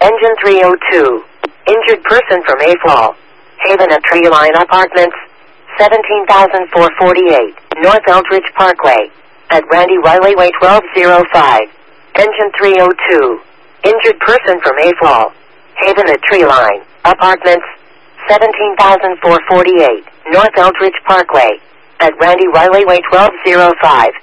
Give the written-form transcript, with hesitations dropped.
Engine 302. Injured person from Mayfall. Haven at Treeline Apartments. 17,448. North Eldridge Parkway. At Randy Riley Way 1205. Engine 302. Injured person from Mayfall. Haven at Treeline Apartments. 17,448. North Eldridge Parkway. At Randy Riley Way 1205.